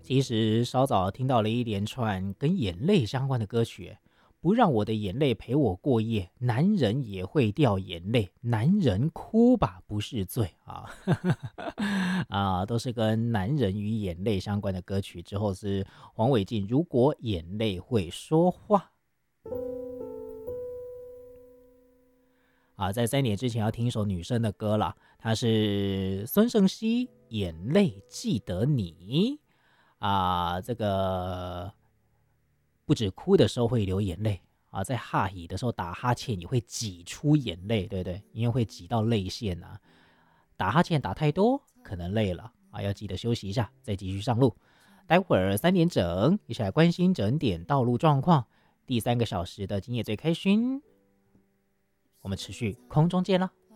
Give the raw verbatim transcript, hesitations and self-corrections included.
其实稍早听到了一连串跟眼泪相关的歌曲，不让我的眼泪陪我过夜，男人也会掉眼泪，男人哭吧不是罪啊。啊，都是跟男人与眼泪相关的歌曲。之后是黄伟晋，如果眼泪会说话。啊，在三点之前要听一首女生的歌了，她是孙盛熙，《眼泪记得你》啊，这个不止哭的时候会流眼泪啊，在哈喜的时候打哈欠也会挤出眼泪，对不对？因为会挤到泪腺啊。打哈欠打太多可能累了啊，要记得休息一下，再继续上路。待会儿三点整，一起来关心整点道路状况。第三个小时的今夜最开心，我们持续空中见了。